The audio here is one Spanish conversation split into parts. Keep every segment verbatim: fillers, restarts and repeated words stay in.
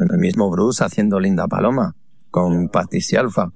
el mismo Bruce haciendo Linda Paloma con Patricia Alfa.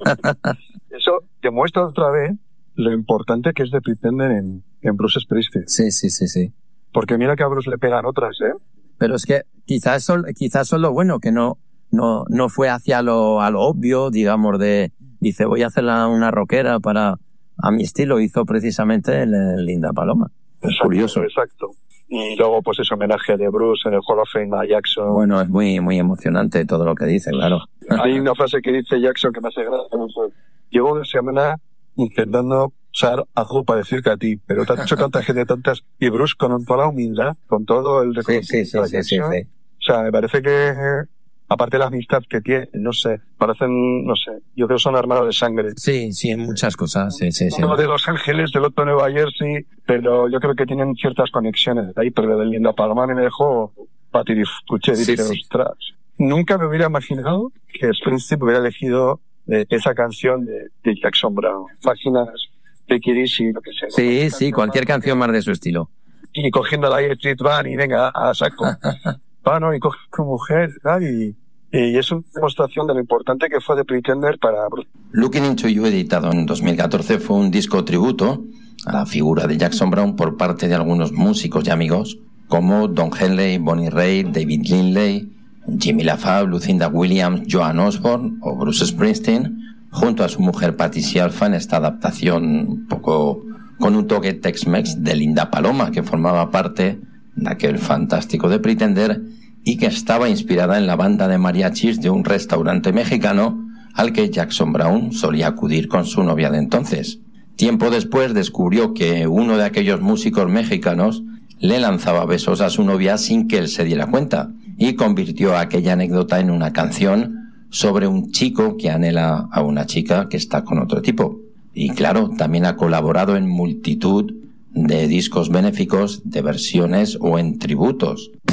Eso demuestra otra vez lo importante que es The Pretender en, en Bruce Springsteen. Sí, sí, sí, sí. Porque mira que a Bruce le pegan otras, ¿eh? Pero es que quizás eso, quizás eso es lo bueno, que no, no, no fue hacia lo, a lo obvio, digamos, de, dice, voy a hacer una rockera para, a mi estilo, hizo precisamente el, el Linda Paloma. Es exacto, curioso. Exacto. Y luego, pues ese homenaje de Bruce en el Hall of Fame a Jackson. Bueno, es muy, muy emocionante todo lo que dice, claro. Hay una frase que dice Jackson que me hace gracia. Llevo una semana intentando usar algo para decirte a ti, pero te ha dicho tanta gente tantas, y Bruce con toda la humildad, con todo el reconocimiento. Sí, sí, sí, sí, sí, sí. O sea, me parece que, aparte de la amistad que tiene, no sé, parecen, no sé, yo creo que son hermanos de sangre. Sí, sí, en muchas cosas, sí, sí, sí. Uno de Los Ángeles, del otro de Nueva Jersey, pero yo creo que tienen ciertas conexiones ahí, pero de Linda Paloma me dejó patir y escuché y dije, ostras. Nunca me hubiera imaginado que Springsteen hubiera elegido eh, esa canción de, de Jackson Browne. Páginas de Kiris y lo que sea. Sí, sí, cualquier canción más de su estilo. Y cogiendo la Street Band y venga, a saco. Bueno, y coge tu mujer, ¿no? y, y es una demostración de lo importante que fue The Pretender para Bruce. Looking Into You, editado en dos mil catorce, fue un disco tributo a la figura de Jackson Browne por parte de algunos músicos y amigos como Don Henley, Bonnie Raitt, David Lindley, Jimmy LaFave, Lucinda Williams, Joan Osborne o Bruce Springsteen, junto a su mujer Patricia Alfa, en esta adaptación un poco con un toque Tex-Mex de Linda Paloma, que formaba parte de aquel fantástico The Pretender y que estaba inspirada en la banda de mariachis de un restaurante mexicano al que Jackson Browne solía acudir con su novia de entonces. Tiempo después descubrió que uno de aquellos músicos mexicanos le lanzaba besos a su novia sin que él se diera cuenta, y convirtió aquella anécdota en una canción sobre un chico que anhela a una chica que está con otro tipo. Y claro, también ha colaborado en multitud de discos benéficos, de versiones o en tributos.